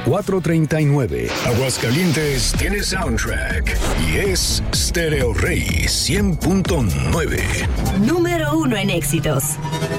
439. Aguascalientes tiene soundtrack y es Stereo Rey 100.9. Número 1 en éxitos.